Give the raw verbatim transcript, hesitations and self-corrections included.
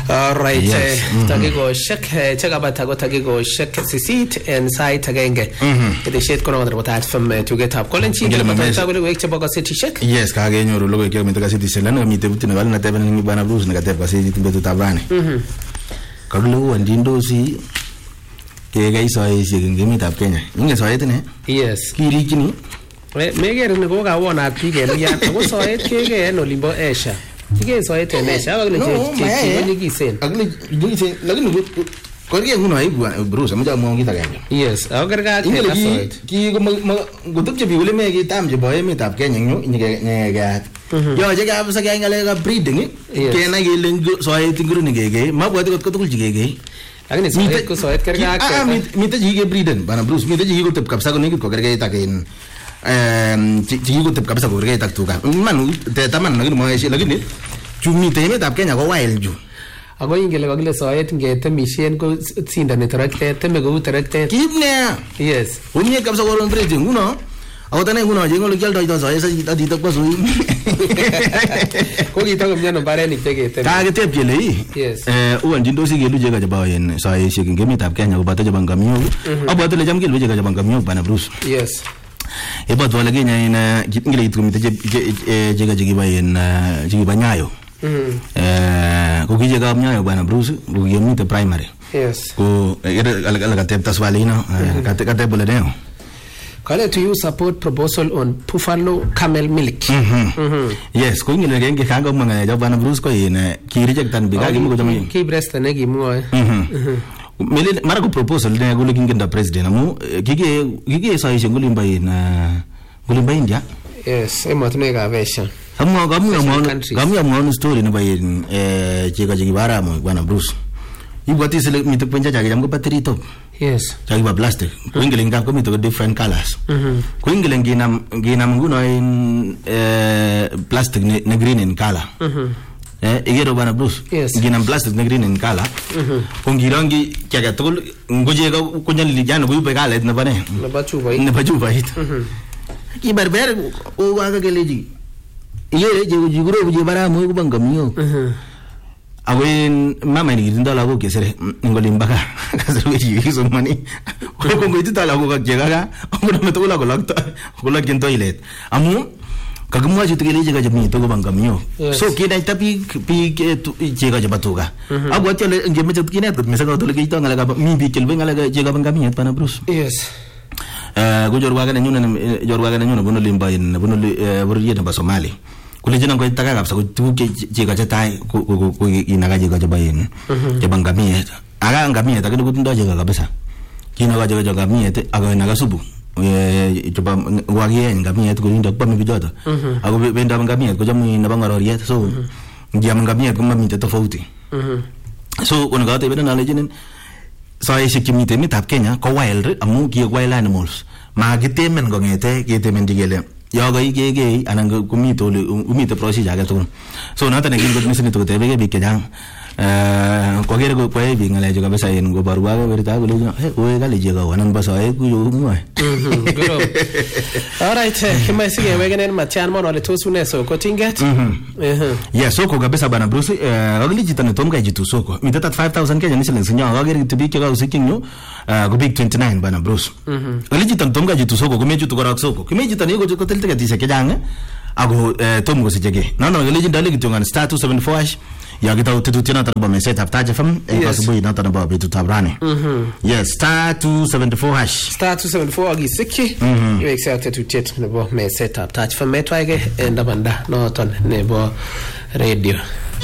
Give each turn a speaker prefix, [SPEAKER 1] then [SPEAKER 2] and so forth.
[SPEAKER 1] All right. Tagigo shek chagaba tago tagigo shek sisit and side agenge. The shit kono madro tat from to get up. Colin chi gele mata tago wek chaboga city shek.
[SPEAKER 2] Yes, ka ge nyoro logo ke mita city selana mi te butina wala na tebe ni bana blues na ka tebe kasi timbetu tabrane. Mhm. Kaglo wandindo si ke ga iso ai si ngi mi tap Kenya. Inge so ayete ne?
[SPEAKER 1] Yes.
[SPEAKER 2] Kiri kini.
[SPEAKER 1] Me ge ne go ga wona pige ne ya go so ayete ke ge no limbo esha. Kige so ayete ne sha ba le che ni gisen.
[SPEAKER 2] Agle gisen lakini Korge nguno ai Bruce amuja mo ngita gani.
[SPEAKER 1] Yes, agar ga ke la so
[SPEAKER 2] ki go gutup che biule me ki tam je boy me tap Kenya nyu ni ge ga. Yo je ga sa ga ngale ga breeding ke na ge len so ai tinguru ni ge ge ma boy ko tul ji ge ge. Agni so ko so et kar ga ka. Mi te ji ge breeden bana Bruce mi te ji go tap kapsa ko ni ko kar ge ta ke em ji go tap kapsa ko ge ta tu ka. Man te taman na mo ai lakini chumi te me tap Kenya ko wild ju.
[SPEAKER 1] Ago ingele bagile soet ngete machine ko sinda ne tarakte te me go tarakte
[SPEAKER 2] kibne
[SPEAKER 1] yes
[SPEAKER 2] unye kapsa ko ron breeding uno awatane uno je ngolo keldo ito soet sa ita dito ko sui
[SPEAKER 1] ko kita ko mjano bare ni tege te
[SPEAKER 2] ta gete pele
[SPEAKER 1] yes
[SPEAKER 2] eh uan dindo si gelu je ga jaba yen soet si ngemi tap Kenya ko bata jaba ngamio abata le jam gelu je ga jaba ngamio bana Bruce
[SPEAKER 1] yes
[SPEAKER 2] e ba to la genya ina ngile itu mi te je ga je ga yen je ga nyayo eh ko kije ga mnyayo bana Bruce ko yemi te primary
[SPEAKER 1] yes
[SPEAKER 2] ko era ala ka tepta swalina ka te ka te bole deo
[SPEAKER 1] kale to you support proposal on buffalo camel milk
[SPEAKER 2] yes ko ngile genge kanga manga ja bana Bruce ko ina ki reject tan biga gi mo ko jami
[SPEAKER 1] ki breast ne gi mo
[SPEAKER 2] mele mara ko proposal ne go looking in the president amu kige kige sa yishe ngulimba ina ngulimba India
[SPEAKER 1] yes e matne ga version
[SPEAKER 2] Kamu kamu yang mau kamu yang mau story ni bayin eh jika jadi bara mo bana Bruce. Ibu ati sele mitu penjaja jam ko bateri top.
[SPEAKER 1] Yes.
[SPEAKER 2] Jadi ba plastic. Ko ingelen kam ko mitu different colors. Mhm. Ko ingelen ginam ginam nguno in eh plastic ne green in color. Mhm. Eh igero bana Bruce.
[SPEAKER 1] Yes.
[SPEAKER 2] Ginam plastic ne green in color. Mhm. Ko ngirangi kya tol ngoje ga ko nyali jana ko be kala na bane.
[SPEAKER 1] Na bachu bai.
[SPEAKER 2] Na bachu bai. Mhm. Ki berber o wa ga geleji. Iye je jiguro je bara mo ko bangamiyo eh awen mama ni dinda la ko kesere ngolimbaka kasere ji so mani ko ko ngiti tala ko jega ga ko na to la ko lagta ko la kin toilet amu kagumwa ju tgele jega jami to ko bangamiyo so kina tapi pi jega jabatuga abu atele ngeme jat kina ko mesa ko to le kita ngala ga mi bi kel ngala ga jega bangamiyo pana Bruce
[SPEAKER 1] yes
[SPEAKER 2] eh go jorwa ga nyuna jorwa ga nyuna bono limba in bono buru yeda ba Somali kule jina ko taka kapsa ko tuke jega jatai ko ko ko inaga jega jabayin je bangamie aga ngamie takini kutunda jega kabisa kina ga jega ngamie te aga naga subu eh coba wagie ngamie te kulinda kwa mibijota ago benda ngamie ko jamu na bangaroria so ndia ngamie ko mamite tofauti so kuna ga te bena na lejinen sa isi kimite mi tap Kenya ko wild amu ki wild animals ma gitemen go ngete gitemen digele yoga ige ge anang kumito umito prosi jaga to so nata ne gingo misini to tebe ge bikejang eh ko gere go poe bi ngale juga basa en go barwa ga berita go le he o ga le jega wanan basa e ku yo mu
[SPEAKER 1] guro all right kima sige we genen matian mo le to sune so ko tinget eh
[SPEAKER 2] yeah so ko ga basa bana Bruce eh ga le jitane tom ga jitu so ko mi tata five thousand Kenya ni silen sinya ga gere to bi ke ga usikin yo go big twenty-nine bana Bruce ga le jitane tom ga jitu so ko ko me jitu ko rak so ko ko me jitane go ko tel te ga dise ke jang ago tom go se jege no no ga le jitane le gitungan star two seven four hash ya kita tu tu tina tarba me set up taja fam e ko subu ina tarba be tu tabrane yes star two seventy-four hash
[SPEAKER 1] star two seventy-four agi sikki you accept to tet ne bo me set up taja fam me twaige e ndabanda no ton ne bo radio